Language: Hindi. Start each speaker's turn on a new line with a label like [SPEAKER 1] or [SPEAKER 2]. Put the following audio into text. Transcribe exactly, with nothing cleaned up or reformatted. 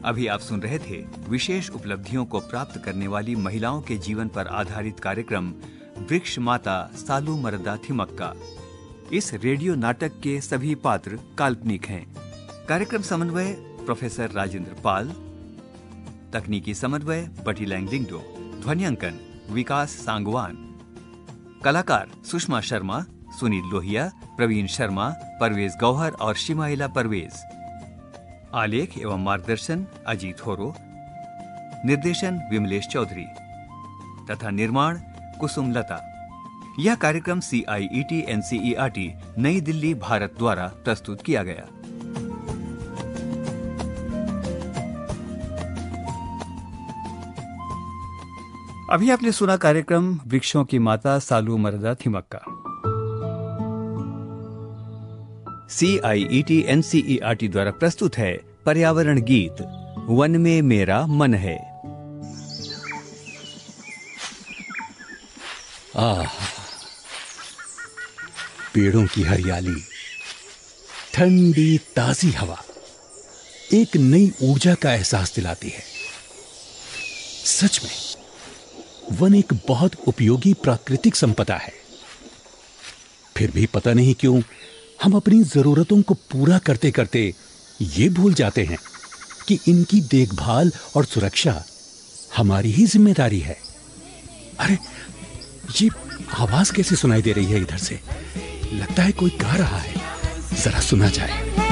[SPEAKER 1] अभी आप सुन रहे थे विशेष उपलब्धियों को प्राप्त करने वाली महिलाओं के जीवन पर आधारित कार्यक्रम वृक्ष माता सालू मरदा थिमक्का। इस रेडियो नाटक के सभी पात्र काल्पनिक हैं। कार्यक्रम समन्वय प्रोफेसर राजेंद्र पाल, तकनीकी समन्वय बटी लैंगलिंगडो, ध्वनियांकन विकास सांगवान, कलाकार सुषमा शर्मा, सुनील लोहिया, प्रवीण शर्मा, परवेज गौहर और शिमाइला परवेज। आलेख एवं मार्गदर्शन अजीत होरो, निर्देशन विमलेश चौधरी तथा निर्माण कुसुम लता। यह कार्यक्रम सी आई E T N C E R T नई दिल्ली भारत द्वारा प्रस्तुत किया गया। अभी आपने सुना कार्यक्रम वृक्षों की माता सालू मरदा थिमक्का। सी आई E T N C E R T द्वारा प्रस्तुत है पर्यावरण गीत वन में मेरा मन है।
[SPEAKER 2] आह, पेड़ों की हरियाली, ठंडी ताजी हवा एक नई ऊर्जा का एहसास दिलाती है। सच में वन एक बहुत उपयोगी प्राकृतिक संपदा है। फिर भी पता नहीं क्यों हम अपनी जरूरतों को पूरा करते करते ये भूल जाते हैं कि इनकी देखभाल और सुरक्षा हमारी ही जिम्मेदारी है। अरे, ये आवाज कैसे सुनाई दे रही है इधर से? लगता है कोई गा रहा है। जरा सुना जाए।